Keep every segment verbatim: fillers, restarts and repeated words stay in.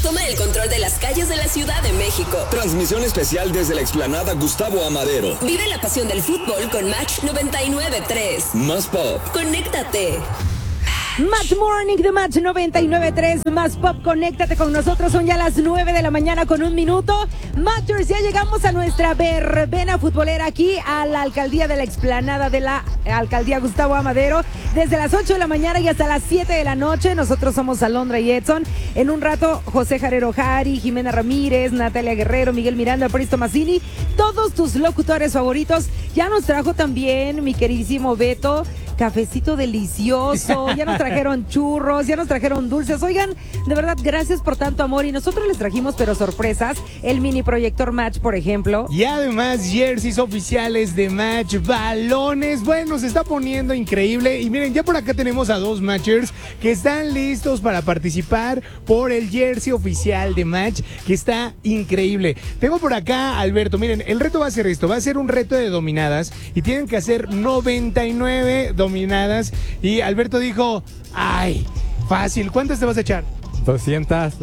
toma el control de las calles de la Ciudad de México. Transmisión especial desde la explanada Gustavo Amadero. Vive la pasión del fútbol con Match noventa y nueve punto tres. Más pop. Conéctate. Match Morning de Match noventa y nueve punto tres, Más Pop, conéctate con nosotros, son ya las nueve de la mañana con un minuto. Matchers, ya llegamos a nuestra verbena futbolera aquí a la alcaldía de la explanada de la alcaldía Gustavo Amadero, desde las ocho de la mañana y hasta las siete de la noche. Nosotros somos Alondra y Edson. En un rato, José Jarero Jari, Jimena Ramírez, Natalia Guerrero, Miguel Miranda, Pristo Mazzini, todos tus locutores favoritos. Ya nos trajo también mi queridísimo Beto cafecito delicioso, ya nos trajeron churros, ya nos trajeron dulces. Oigan, de verdad, gracias por tanto amor. Y nosotros les trajimos, pero sorpresas, el mini proyector Match, por ejemplo. Y además, jerseys oficiales de Match, balones. Bueno, se está poniendo increíble. Y miren, ya por acá tenemos a dos Matchers que están listos para participar por el jersey oficial de Match, que está increíble. Tengo por acá a Alberto. Miren, el reto va a ser esto, va a ser un reto de dominadas y tienen que hacer noventa y nueve dominadas. Y Alberto dijo, ay, fácil, ¿cuántas te vas a echar? doscientas.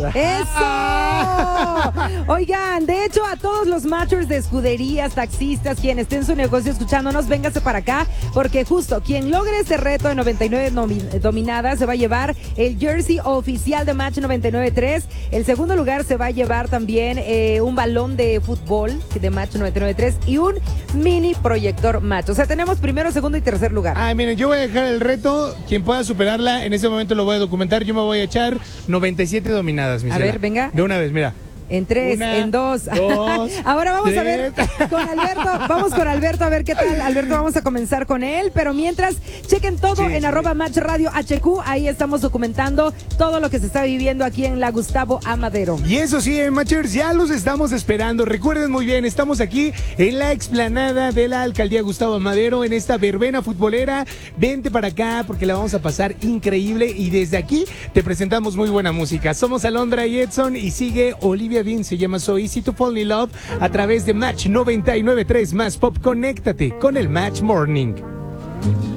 ¡Eso! Oigan, de hecho, a todos los matchers de escuderías, taxistas, quien esté en su negocio escuchándonos, véngase para acá, porque justo quien logre este reto de noventa y nueve dominadas se va a llevar el jersey oficial de Match noventa y nueve punto tres. El segundo lugar se va a llevar también eh, un balón de fútbol de Match noventa y nueve punto tres y un mini proyector Match. O sea, tenemos primero, segundo y tercer lugar. Ah, miren, yo voy a dejar el reto. Quien pueda superarla, en ese momento lo voy a documentar. Yo me voy a echar noventa y siete dominadas, mi A Cela. ver, venga. De una vez, mira. En tres, Una, en dos. dos Ahora vamos tres. a ver con Alberto. Vamos con Alberto a ver qué tal. Alberto, vamos a comenzar con él. Pero mientras, chequen todo Sí, en sí. arroba Match Radio H Q. Ahí estamos documentando todo lo que se está viviendo aquí en la Gustavo Amadero. Y eso sí, eh, Matchers, ya los estamos esperando. Recuerden muy bien, estamos aquí en la explanada de la alcaldía Gustavo Amadero, en esta verbena futbolera. Vente para acá porque la vamos a pasar increíble. Y desde aquí te presentamos muy buena música. Somos Alondra y Edson y sigue Olivia Dean, se llama So Easy to Fall in Love, a través de Match noventa y nueve punto tres. Más Pop, conéctate con el Match Morning.